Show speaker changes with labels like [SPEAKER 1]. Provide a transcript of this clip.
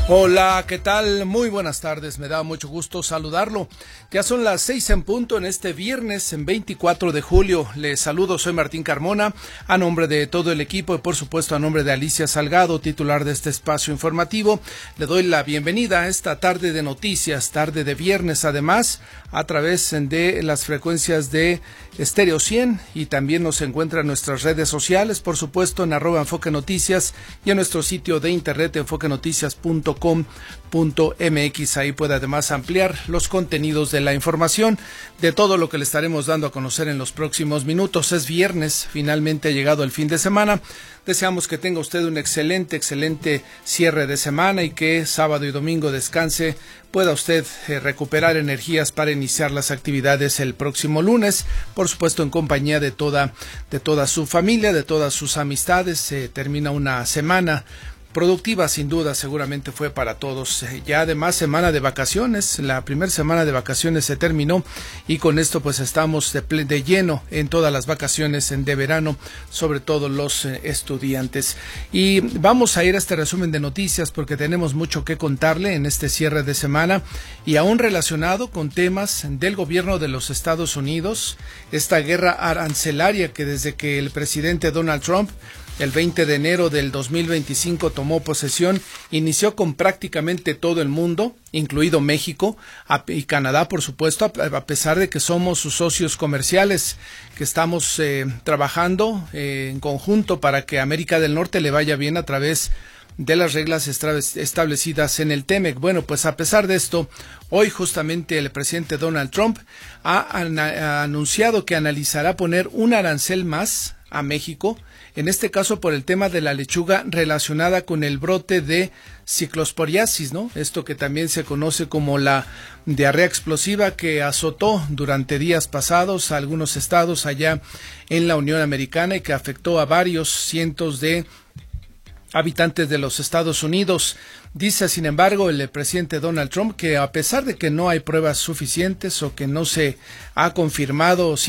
[SPEAKER 1] Hola, ¿qué tal? Muy buenas tardes, me da mucho gusto saludarlo. Ya son las 6 en punto en este viernes, en 24 de julio. Les saludo, soy Martín Carmona, a nombre de todo el equipo y por supuesto a nombre de Alicia Salgado, titular de este espacio informativo. Le doy la bienvenida a esta tarde de noticias, tarde de viernes además, a través de las frecuencias de Estéreo 100 y también nos encuentra en nuestras redes sociales, por supuesto en @Enfoque Noticias y en nuestro sitio de internet enfoquenoticias.com.mx. Ahí puede además ampliar los contenidos de la información de todo lo que le estaremos dando a conocer en los próximos minutos. Es viernes, finalmente ha llegado el fin de semana. Deseamos que tenga usted un excelente cierre de semana y que sábado y domingo descanse, pueda usted recuperar energías para iniciar las actividades el próximo lunes, por supuesto en compañía de toda su familia, de todas sus amistades. Termina una semana productiva, sin duda, seguramente fue para todos. Ya además semana de vacaciones, la primera semana de vacaciones se terminó y con esto pues estamos de lleno en todas las vacaciones de verano, sobre todo los estudiantes. Y vamos a ir a este resumen de noticias porque tenemos mucho que contarle en este cierre de semana y aún relacionado con temas del gobierno de los Estados Unidos, esta guerra arancelaria que desde que el presidente Donald Trump el 20 de enero del 2025 tomó posesión, inició con prácticamente todo el mundo, incluido México y Canadá, por supuesto, a pesar de que somos sus socios comerciales, que estamos trabajando en conjunto para que a América del Norte le vaya bien a través de las reglas establecidas en el TEMEC. Bueno, pues a pesar de esto, hoy justamente el presidente Donald Trump ha anunciado que analizará poner un arancel más a México, en este caso por el tema de la lechuga relacionada con el brote de ciclosporiasis, ¿no? Esto que también se conoce como la diarrea explosiva que azotó durante días pasados a algunos estados allá en la Unión Americana y que afectó a varios cientos de habitantes de los Estados Unidos. Dice, sin embargo, el presidente Donald Trump que a pesar de que no hay pruebas suficientes o que no se ha confirmado